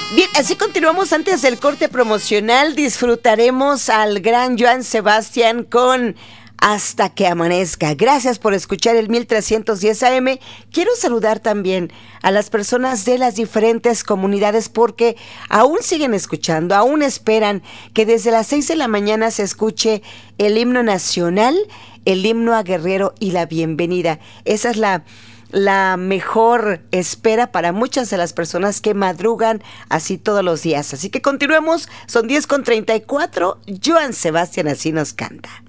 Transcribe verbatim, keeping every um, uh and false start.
Bien, así continuamos. Antes del corte promocional, disfrutaremos al gran Joan Sebastián con Hasta que amanezca. Gracias por escuchar el mil trescientos diez A M. Quiero saludar también a las personas de las diferentes comunidades porque aún siguen escuchando, aún esperan que desde las seis de la mañana se escuche el himno nacional, el himno a Guerrero y la bienvenida. Esa es la... la mejor espera para muchas de las personas que madrugan así todos los días. Así que continuemos, son diez con treinta y cuatro. Joan Sebastián así nos canta.